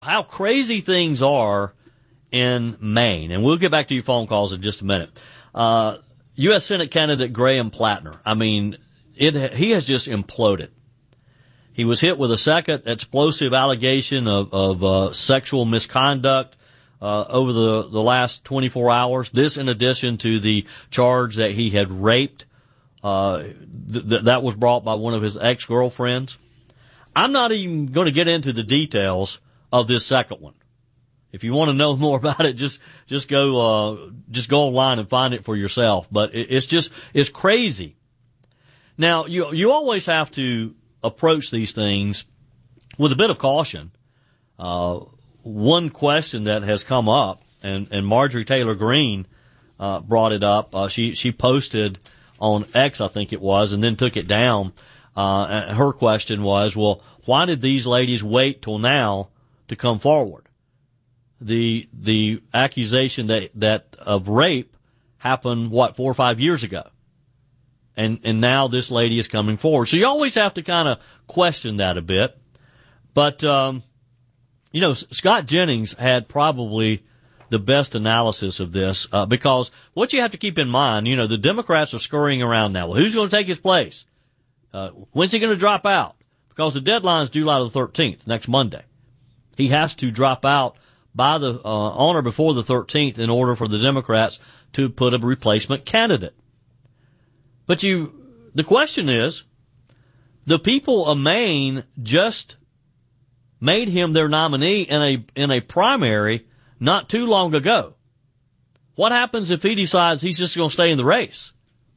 how crazy things are in Maine, and we'll get back to your phone calls in just a minute. U.S. Senate candidate Graham Plattner, I mean, he has just imploded. He was hit with a second explosive allegation of sexual misconduct over the last 24 hours. This in addition to the charge that he had raped. That was brought by one of his ex-girlfriends. I'm not even going to get into the details of this second one. If you want to know more about it, just go online and find it for yourself. But it's crazy. Now, you always have to approach these things with a bit of caution. One question that has come up, and Marjorie Taylor Greene brought it up. She posted on X, I think it was, and then took it down. Her question was, well, why did these ladies wait till now to come forward? The accusation that of rape happened, 4 or 5 years ago. And now this lady is coming forward. So you always have to kind of question that a bit. But, Scott Jennings had probably the best analysis of this, because what you have to keep in mind, the Democrats are scurrying around now. Well, who's going to take his place? When's he going to drop out? Because the deadline is July the 13th, next Monday. He has to drop out by on or before the 13th in order for the Democrats to put a replacement candidate. But the question is, the people of Maine just made him their nominee in a primary not too long ago. What happens if he decides he's just going to stay in the race?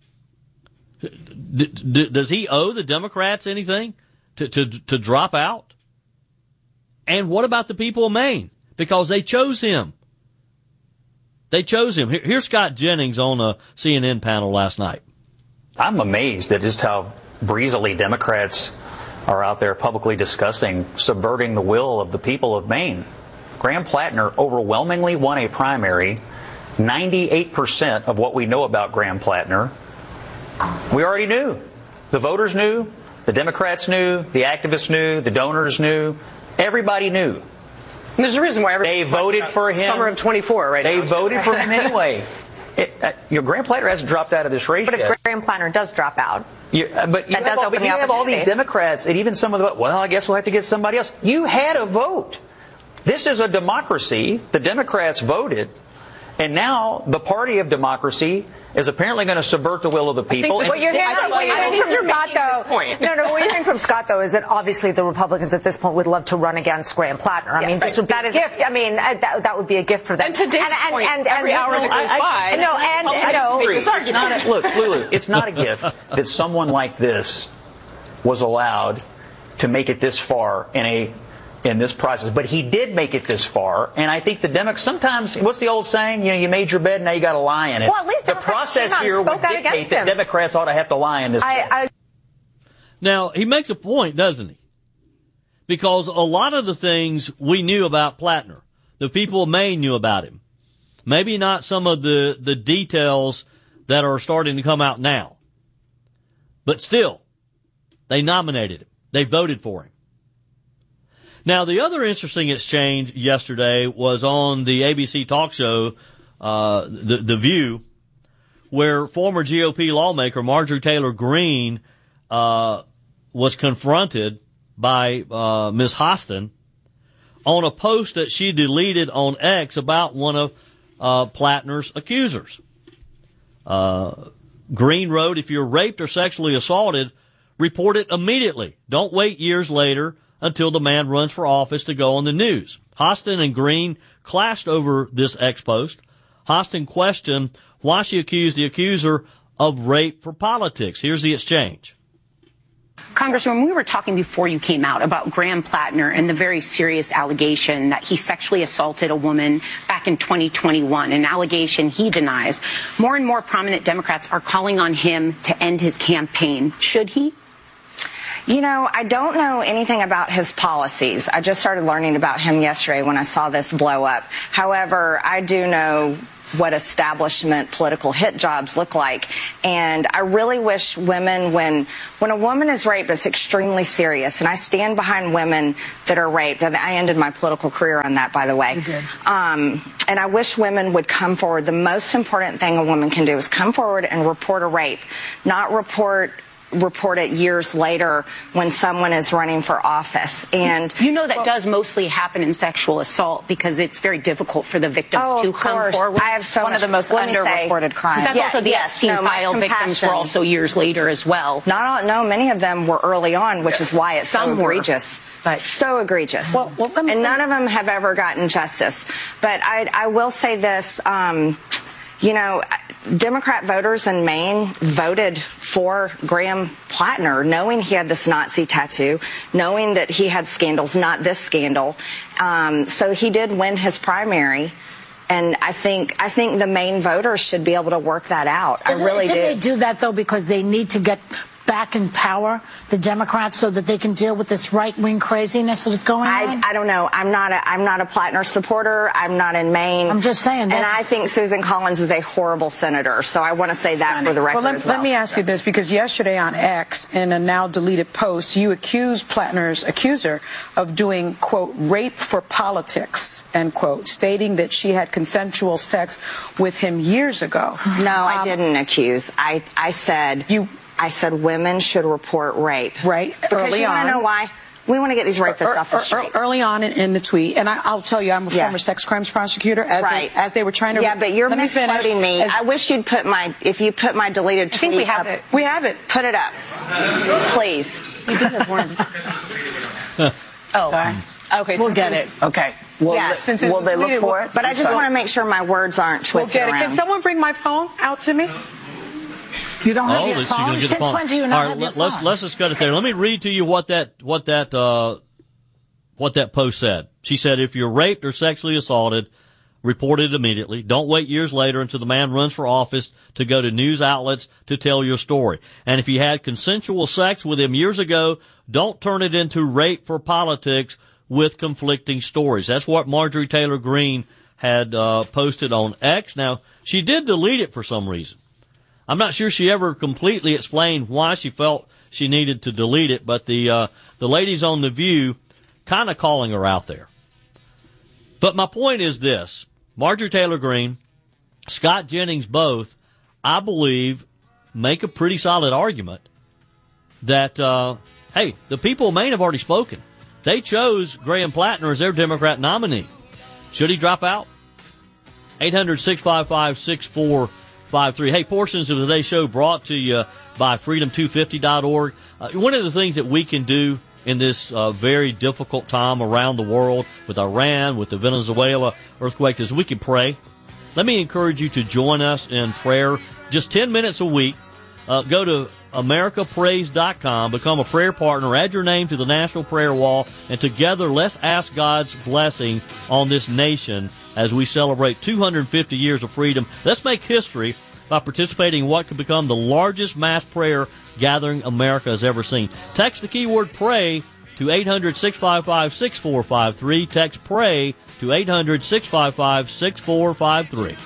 Does he owe the Democrats anything to drop out? And what about the people of Maine? Because they chose him. Here's Scott Jennings on a CNN panel last night. I'm amazed at just how breezily Democrats are out there publicly discussing subverting the will of the people of Maine. Graham Plattner overwhelmingly won a primary. 98% of what we know about Graham Plattner, we already knew. The voters knew, the Democrats knew, the activists knew, the donors knew, everybody knew. And there's a reason why they voted for him. Summer of 24, right? They voted for him anyway. Graham Plattner hasn't dropped out of this race yet. But if Graham Plattner does drop out, you have all these Democrats, and even some of the, well, I guess we'll have to get somebody else. You had a vote. This is a democracy. The Democrats voted, and now the party of democracy is apparently going to subvert the will of the people. What you're hearing from Scott, though, what you're hearing from Scott, though, is that obviously the Republicans at this point would love to run against Graham Plattner. I mean, this would be a gift. I mean, that would be a gift for them. And to Dave's point, every hour that goes by, look, Lulu, it's not a gift that someone like this was allowed to make it this far in this process. But he did make it this far, and I think the Democrats, sometimes, what's the old saying? You made your bed, now you got to lie in it. Well, at least the process here would dictate that Democrats ought to have to lie in this bed. Now, he makes a point, doesn't he? Because a lot of the things we knew about Plattner, the people of Maine knew about him. Maybe not some of the details that are starting to come out now. But still, they nominated him. They voted for him. Now, the other interesting exchange yesterday was on the ABC talk show, The View, where former GOP lawmaker Marjorie Taylor Greene was confronted by Ms. Hostin on a post that she deleted on X about one of Plattner's accusers. Greene wrote, "If you're raped or sexually assaulted, report it immediately. Don't wait years later until the man runs for office to go on the news." Hostin and Greene clashed over this X post. Hostin questioned why she accused the accuser of rape for politics. Here's the exchange. Congresswoman, we were talking before you came out about Graham Plattner and the very serious allegation that he sexually assaulted a woman back in 2021, an allegation he denies. More and more prominent Democrats are calling on him to end his campaign. Should he? You know, I don't know anything about his policies. I just started learning about him yesterday when I saw this blow up. However, I do know what establishment political hit jobs look like. And I really wish women, when a woman is raped, it's extremely serious. And I stand behind women that are raped. And I ended my political career on that, by the way. You did. And I wish women would come forward. The most important thing a woman can do is come forward and report a rape, not report it years later when someone is running for office. And you know that does mostly happen in sexual assault because it's very difficult for the victims to come forward. I have one of the most underreported crimes. That's also the Epstein file victims were also years later as well. No, many of them were early on, which is why it's so egregious. So egregious. And none of them have ever gotten justice. But I will say this, you know, Democrat voters in Maine voted for Graham Plattner, knowing he had this Nazi tattoo, knowing that he had scandals, not this scandal. So he did win his primary. And I think the Maine voters should be able to work that out. I really do. Did they do that, though, because they need to get back in power, the Democrats, so that they can deal with this right-wing craziness that is going on? I don't know. I'm not a Plattner supporter. I'm not in Maine. I'm just saying. And I think Susan Collins is a horrible senator. So I want to say that for the record as well. Let me ask you this, because yesterday on X, in a now deleted post, you accused Plattner's accuser of doing, quote, rape for politics, end quote, stating that she had consensual sex with him years ago. No, I didn't accuse. I said women should report rape. Right. Because you want to know why? We want to get these rapists off the street. Early on in the tweet, and I'll tell you, I'm a former sex crimes prosecutor. As they were trying to. Yeah, but you're misquoting me. I wish you'd if you put my deleted tweet. I think we have it. We have it. Put it up, please. We do have one. Sorry. Okay, we'll get it. Okay. Will they look for it? But I just want to make sure my words aren't twisted around. Can someone bring my phone out to me? You don't have your phone? Since when do you not have your phone? Let's just cut it there. Let me read to you what that post said. She said, if you're raped or sexually assaulted, report it immediately. Don't wait years later until the man runs for office to go to news outlets to tell your story. And if you had consensual sex with him years ago, don't turn it into rape for politics with conflicting stories. That's what Marjorie Taylor Greene had posted on X. Now, she did delete it for some reason. I'm not sure she ever completely explained why she felt she needed to delete it, but the ladies on The View kind of calling her out there. But my point is this. Marjorie Taylor Greene, Scott Jennings both, I believe, make a pretty solid argument that, hey, the people of Maine have already spoken. They chose Graham Plattner as their Democrat nominee. Should he drop out? 800-655-6453. Hey, portions of today's show brought to you by Freedom250.org. One of the things that we can do in this very difficult time around the world with Iran, with the Venezuela earthquake, is we can pray. Let me encourage you to join us in prayer. Just 10 minutes a week. Go to AmericaPrays.com, become a prayer partner, add your name to the National Prayer Wall, and together let's ask God's blessing on this nation as we celebrate 250 years of freedom. Let's make history by participating in what could become the largest mass prayer gathering America has ever seen. Text the keyword PRAY to 800-655-6453. Text PRAY to 800-655-6453.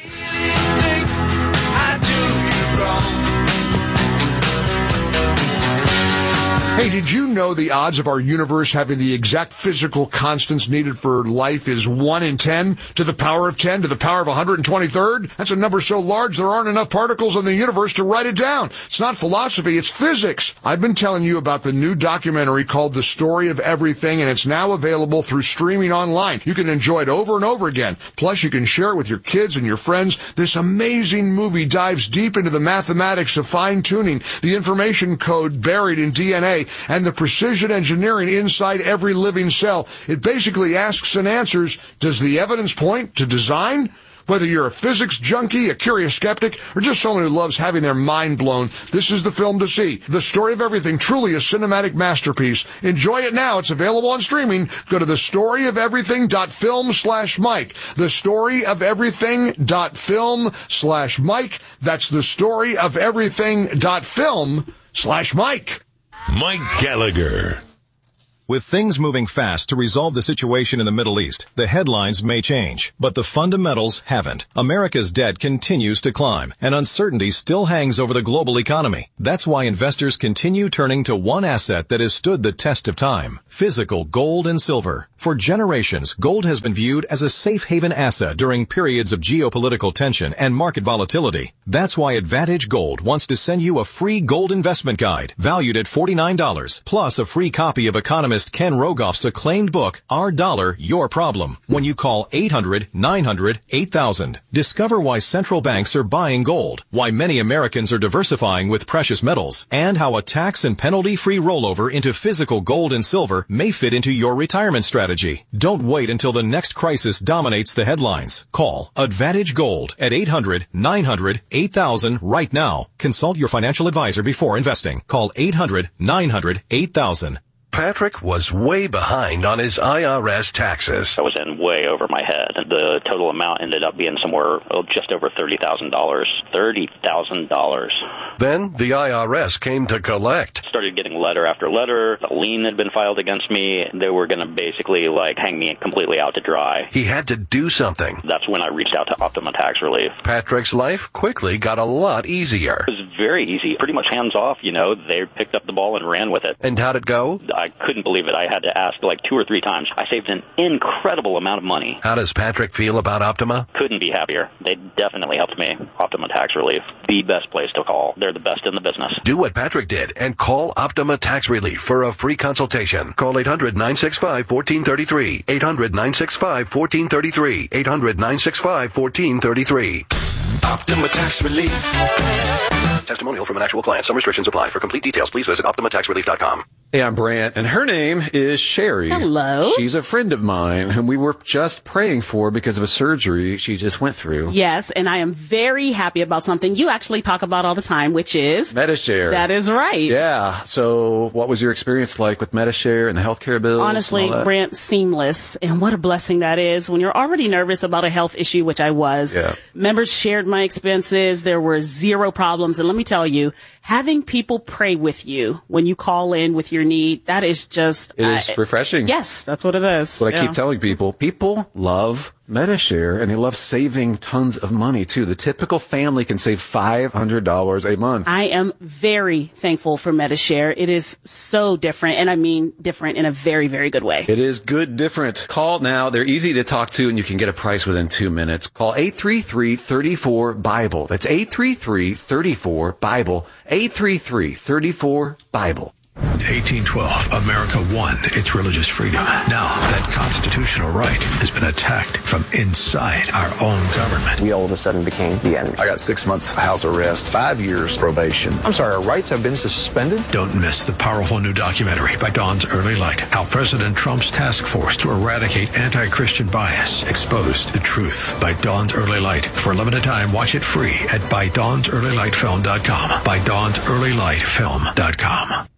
Hey, did you know the odds of our universe having the exact physical constants needed for life is 1 in 10 to the power of 10 to the power of 123rd? That's a number so large there aren't enough particles in the universe to write it down. It's not philosophy, it's physics. I've been telling you about the new documentary called The Story of Everything, and it's now available through streaming online. You can enjoy it over and over again. Plus, you can share it with your kids and your friends. This amazing movie dives deep into the mathematics of fine-tuning, the information code buried in DNA, and the precision engineering inside every living cell. It basically asks and answers, does the evidence point to design? Whether you're a physics junkie, a curious skeptic, or just someone who loves having their mind blown, this is the film to see. The Story of Everything, truly a cinematic masterpiece. Enjoy it now. It's available on streaming. Go to thestoryofeverything.film/Mike. Thestoryofeverything.film/Mike. That's thestoryofeverything.film/Mike. Mike Gallagher. With things moving fast to resolve the situation in the Middle East, the headlines may change, but the fundamentals haven't. America's debt continues to climb, and uncertainty still hangs over the global economy. That's why investors continue turning to one asset that has stood the test of time: physical gold and silver. For generations, gold has been viewed as a safe haven asset during periods of geopolitical tension and market volatility. That's why Advantage Gold wants to send you a free gold investment guide valued at $49, plus a free copy of economist Ken Rogoff's acclaimed book, Our Dollar, Your Problem, when you call 800-900-8000. Discover why central banks are buying gold, why many Americans are diversifying with precious metals, and how a tax and penalty-free rollover into physical gold and silver may fit into your retirement strategy. Don't wait until the next crisis dominates the headlines. Call Advantage Gold at 800-900-8000 right now. Consult your financial advisor before investing. Call 800-900-8000. Patrick was way behind on his IRS taxes. I was in way over my head. The total amount ended up being somewhere just over $30,000. $30,000. Then the IRS came to collect. Started getting letter after letter. A lien had been filed against me. They were going to basically hang me completely out to dry. He had to do something. That's when I reached out to Optima Tax Relief. Patrick's life quickly got a lot easier. It was very easy. Pretty much hands off, They picked up the ball and ran with it. And how'd it go? I couldn't believe it. I had to ask 2 or 3 times. I saved an incredible amount of money. How does Patrick feel about Optima? Couldn't be happier. They definitely helped me. Optima Tax Relief, the best place to call. They're the best in the business. Do what Patrick did and call Optima Tax Relief for a free consultation. Call 800-965-1433. 800-965-1433. 800-965-1433. Optima Tax Relief. Testimonial from an actual client. Some restrictions apply. For complete details, please visit OptimaTaxRelief.com. Hey, I'm Brant, and her name is Sherry. Hello. She's a friend of mine, whom we were just praying for because of a surgery she just went through. Yes, and I am very happy about something you actually talk about all the time, which is Medi-Share. That is right. Yeah. So what was your experience like with Medi-Share and the healthcare bills? Honestly, Brant, seamless. And what a blessing that is when you're already nervous about a health issue, which I was. Yeah. Members shared my expenses. There were 0 problems. And let me tell you, having people pray with you when you call in with your need, that is just... It is refreshing. Yes, that's what it is. What I keep telling people. People love Medi-Share, and they love saving tons of money, too. The typical family can save $500 a month. I am very thankful for Medi-Share. It is so different, and I mean different in a very, very good way. It is good different. Call now. They're easy to talk to, and you can get a price within 2 minutes. Call 833-34-BIBLE. That's 833-34-BIBLE. 833-34-BIBLE. 1812, America won its religious freedom. Now that constitutional right has been attacked from inside our own government. We all of a sudden became the enemy. I got 6 months house arrest, 5 years probation. I'm sorry, our rights have been suspended? Don't miss the powerful new documentary by Dawn's Early Light. How President Trump's task force to eradicate anti-Christian bias exposed the truth by Dawn's Early Light. For a limited time, watch it free at ByDawnsEarlyLightFilm.com. ByDawnsEarlyLightFilm.com.